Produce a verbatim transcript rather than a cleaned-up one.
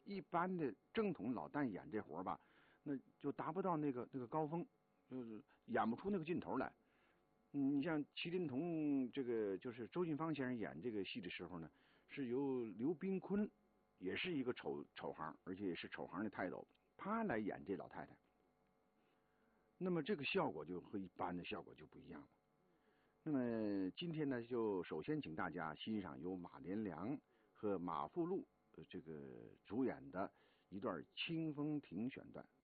一般的正统老旦演这活吧，那就达不到那个那个高峰，就是演不出那个劲头来。嗯，你像麒麟童这个，就是周俊芳先生演这个戏的时候呢，是由刘宾坤，也是一个丑丑行，而且也是丑行的泰斗，他来演这老太太。那么这个效果就和一般的效果就不一样了。那么今天呢，就首先请大家欣赏由马连良和马富禄这个主演的一段《清风亭》选段。